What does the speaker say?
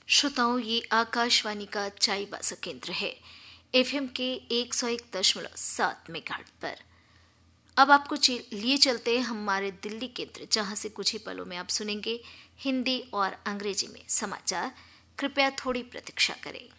श्रोताओं, ये आकाशवाणी का चाईबासा केंद्र है, एफएम के 101.7 मेगाहर्ट्ज पर। अब आपको लिए चलते हैं हमारे दिल्ली केंद्र, जहां से कुछ ही पलों में आप सुनेंगे हिंदी और अंग्रेजी में समाचार। कृपया थोड़ी प्रतीक्षा करें।